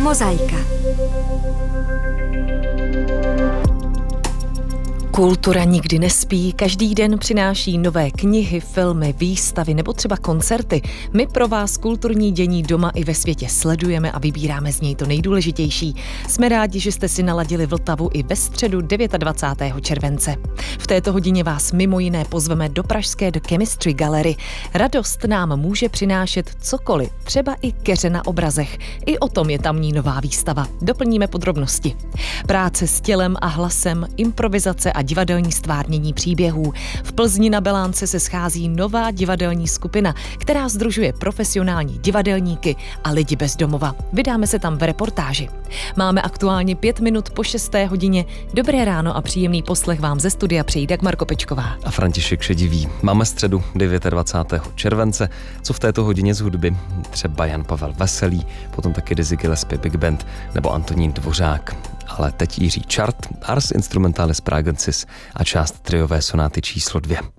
Mozaika. Kultura nikdy nespí, každý den přináší nové knihy, filmy, výstavy nebo třeba koncerty. My pro vás kulturní dění doma i ve světě sledujeme a vybíráme z něj to nejdůležitější. Jsme rádi, že jste si naladili Vltavu i ve středu 29. července. V této hodině vás mimo jiné pozveme do pražské The Chemistry Gallery. Radost nám může přinášet cokoliv, třeba i keře na obrazech. I o tom je tamní nová výstava. Doplníme podrobnosti. Práce s tělem a hlasem, improvizace a divadelní stvárnění příběhů. V Plzni na Belánce se schází nová divadelní skupina, která sdružuje profesionální divadelníky a lidi bez domova. Vydáme se tam v reportáži. Máme aktuálně 5 minut po 6. hodině. Dobré ráno a příjemný poslech vám ze studia přejí Dagmar Kopečková a František Šedivý. Máme středu 29. července. Co v této hodině z hudby? Třeba Jan Pavel Veselý, potom taky Dizzy Gillespie Big Band nebo Antonín Dvořák. Ale teď Jiří Čart, Ars Instrumentalis Pragensis a část triové sonáty číslo 2.